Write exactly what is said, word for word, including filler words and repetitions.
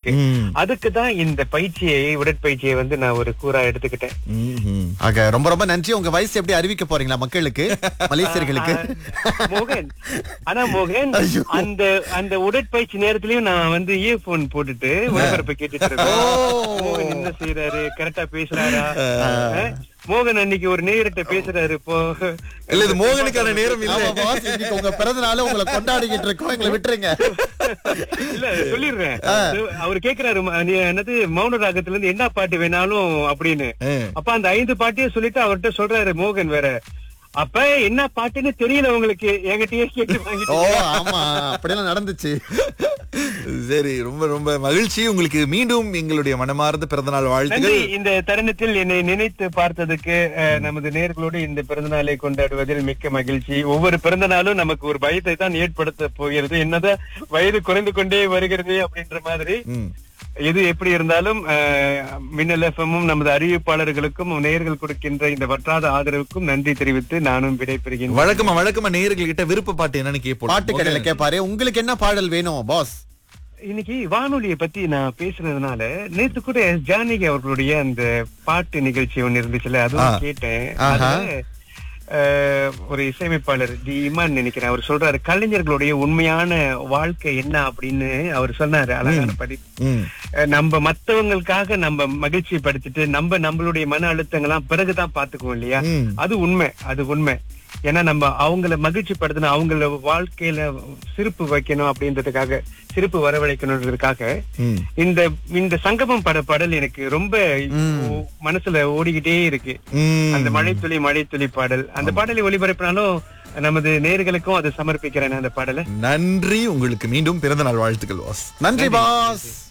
இருக்கு. அதுக்கு தான் இந்த பயிற்சியை உடற்பயிற்சியை வந்து நான் ஒரு கூறா எடுத்துக்கிட்டேன். ஆக ரொம்ப ரொம்ப நன்றி. உங்க வயசு எப்படி அறிவிக்க போறீங்களா மக்களுக்கு, மலேசியர்களுக்கு? மோகன், ஆனா மோகன் அந்த அந்த உடற்பயிற்சி நேரத்திலயும் நான் வந்து இயர்போன் போட்டுட்டு ஒளிபரப்பை கேட்டுட்டு இருக்கேன். மோகன் என்ன செய்யறாரு, கரெக்டா பேசுறாரா? மோகன் அன்னைக்கு ஒரு நேரத்தை பேசுறாரு. இப்போ இல்ல, இது மோகனுக்கான நேரம் இல்ல. உங்க பிறந்த நாள் உங்களை கொண்டாடிக்கிட்டு இருக்கோம், எங்களை விட்டுருங்க. இல்ல சொல்லிடுறேன். அவரு கேக்குறாரு என்னது மௌன ராகத்துல இருந்து என்ன பாட்டு வேணாலும் அப்படின்னு. அப்ப அந்த ஐந்து பாட்டையும் சொல்லிட்டு அவர்கிட்ட சொல்றாரு மோகன் வேற. அப்ப என்ன பாட்டுன்னு தெரியல உங்களுக்கு, என்கிட்டயே கேட்டு வாங்கிட்டு. ஆமா, அப்படியெல்லாம் நடந்துச்சு. சரி, ரொம்ப ரொம்ப மகிழ்ச்சி. உங்களுக்கு மீண்டும் எங்களுடைய மனமார்ந்த பிறந்தநாள் வாழ்த்துக்கள். இந்த தருணத்தில் என்னை நினைத்து பார்த்ததுக்கு நமது நேயர்களோடு இந்த பிறந்தநாளை கொண்டாடுவதில் மிக்க மகிழ்ச்சி. ஒவ்வொரு பிறந்த நாளும் நமக்கு ஒரு பயத்தை தான் ஏற்படுத்த போகிறது. என்னதான் வயது குறைந்து கொண்டே வருகிறது அப்படின்ற மாதிரி. எது எப்படி இருந்தாலும் மின்னல் எஃப்எம்மும் நமது அறிவிப்பாளர்களுக்கும் நேயர்கள் கொடுக்கின்ற இந்த வற்றாத ஆதரவுக்கும் நன்றி தெரிவித்து நானும் விடைபெறுகிறேன். வழக்கமா வழக்கமா நேயர்கள் கிட்ட விருப்ப பாட்டு என்னன்னு கேட்போம். பாட்டு கடையில கேட்பாரு, உங்களுக்கு என்ன பாடல் வேணும் பாஸ்? இன்னைக்கு வானொலியை பத்தி நான் பேசுனதுனால நேத்து கூட ஜானகி அவர்களுடைய அந்த பாட்டு நிகழ்ச்சி ஒண்ணு இருந்துச்சுல, அதுவும் கேட்டேன். ஒரு இசையமைப்பாளர் டி இமான் நினைக்கிறேன், அவர் சொல்றாரு கலைஞர்களுடைய உண்மையான வாழ்க்கை என்ன அப்படின்னு அவர் சொன்னாரு. அழகான படி நம்ம மத்தவங்களுக்காக நம்ம மகிழ்ச்சி படுத்திட்டு நம்ம நம்மளுடைய மன அழுத்தங்கள்லாம் பிறகுதான் பாத்துக்குவோம் இல்லையா? அது உண்மை, அது உண்மை. ஏன்னா நம்ம அவங்கள மகிழ்ச்சி படுத்தணும், அவங்கள வாழ்க்கையில சிரிப்பு வைக்கணும் அப்படின்றதுக்காக, சிரிப்பு வரவழைக்கணுன்றதுக்காக இந்த இந்த சங்கமம் பட பாடல் எனக்கு ரொம்ப மனசுல ஓடிக்கிட்டே இருக்கு. அந்த மழைத்துளி மழைத்துளி பாடல், அந்த பாடலை ஒளிபரப்பினாலும் நமது நேயர்களுக்கும் அதை சமர்ப்பிக்கிறேன் அந்த பாடலை. நன்றி. உங்களுக்கு மீண்டும் பிறந்த நாள் வாழ்த்துக்கள் பாஸ். நன்றி பாஸ்.